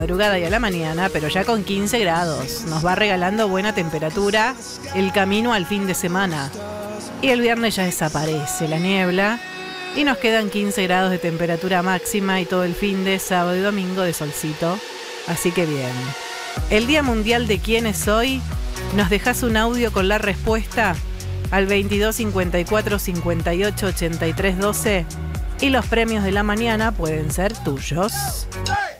madrugada y a la mañana, pero ya con 15 grados. Nos va regalando buena temperatura el camino al fin de semana. Y el viernes ya desaparece la niebla y nos quedan 15 grados de temperatura máxima y todo el fin de sábado y domingo de solcito. Así que bien. El Día Mundial de quién es hoy. Nos dejas un audio con la respuesta al 22 54 58 83 12 y los premios de la mañana pueden ser tuyos.